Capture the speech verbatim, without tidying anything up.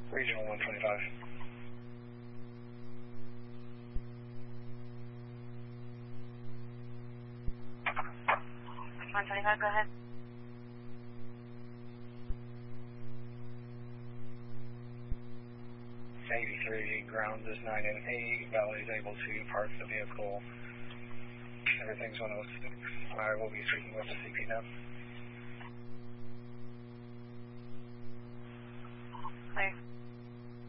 Regional one twenty-five. one twenty-five, go ahead. eighty-three, ground is nine and eight, Valley is able to park the vehicle. Everything's one oh six. I will be speaking with the C P now. Clear.